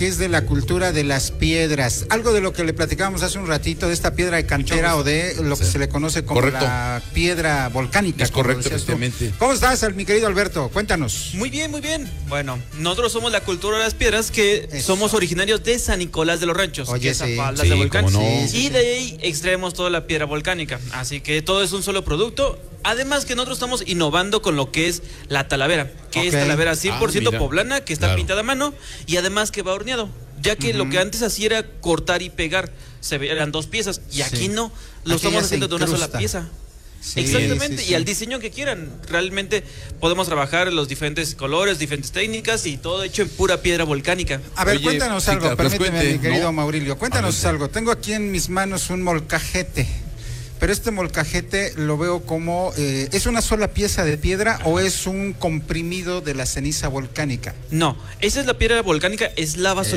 es de la cultura de las piedras. Algo de lo que le platicábamos hace un ratito, de esta piedra de cantera o de lo que se le conoce como la piedra volcánica. Es correcto, efectivamente. ¿Cómo estás, mi querido Alberto? Cuéntanos. Muy bien, muy bien. Bueno, nosotros somos la cultura de las piedras, que somos originarios de San Nicolás de los Ranchos, que es a faldas de volcán. Y de ahí extraemos toda la piedra volcánica. Así que todo es un solo producto. Además que nosotros estamos innovando con lo que es la talavera, que es talavera 100% poblana, que está pintada a mano y además que va horneado, ya que lo que antes hacía era cortar y pegar, eran dos piezas y aquí no, lo estamos haciendo de una sola pieza. Exactamente, y al diseño que quieran. Realmente podemos trabajar los diferentes colores, diferentes técnicas y todo hecho en pura piedra volcánica. A ver, cuéntanos algo, permíteme, mi querido Maurilio, cuéntanos algo. Tengo aquí en mis manos un molcajete. Pero este molcajete lo veo como, ¿es una sola pieza de piedra o es un comprimido de la ceniza volcánica? No, esa es la piedra volcánica, es lava